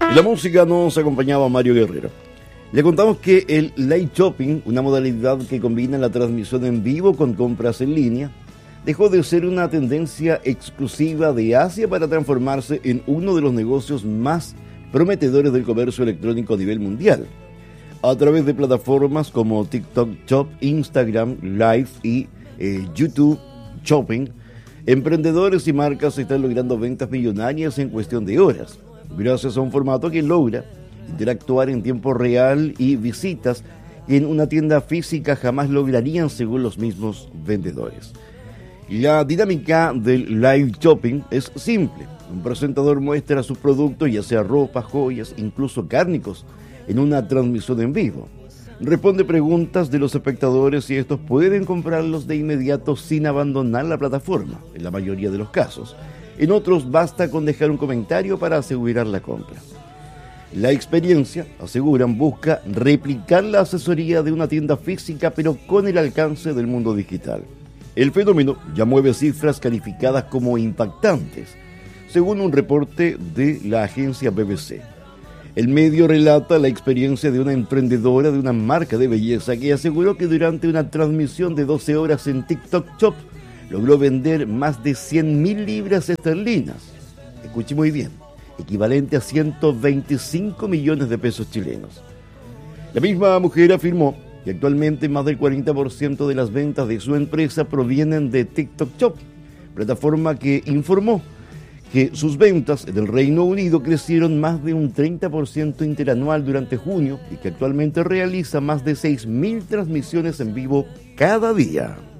En la música nos acompañaba Mario Guerrero. Le contamos que el live shopping, una modalidad que combina la transmisión en vivo con compras en línea, dejó de ser una tendencia exclusiva de Asia para transformarse en uno de los negocios más prometedores del comercio electrónico a nivel mundial. A través de plataformas como TikTok Shop, Instagram Live y YouTube Shopping, emprendedores y marcas están logrando ventas millonarias en cuestión de horas, gracias a un formato que logra interactuar en tiempo real y visitas que en una tienda física jamás lograrían según los mismos vendedores. La dinámica del live shopping es simple. Un presentador muestra sus productos, ya sea ropa, joyas, incluso cárnicos, en una transmisión en vivo. Responde preguntas de los espectadores y estos pueden comprarlos de inmediato sin abandonar la plataforma, en la mayoría de los casos. En otros basta con dejar un comentario para asegurar la compra. La experiencia, aseguran, busca replicar la asesoría de una tienda física pero con el alcance del mundo digital. El fenómeno ya mueve cifras calificadas como impactantes, según un reporte de la agencia BBC. El medio relata la experiencia de una emprendedora de una marca de belleza que aseguró que durante una transmisión de 12 horas en TikTok Shop logró vender más de 100.000 libras esterlinas. Escuche muy bien, equivalente a 125 millones de pesos chilenos. La misma mujer afirmó que actualmente más del 40% de las ventas de su empresa provienen de TikTok Shop, plataforma que informó que sus ventas en el Reino Unido crecieron más de un 30% interanual durante junio y que actualmente realiza más de 6.000 transmisiones en vivo cada día.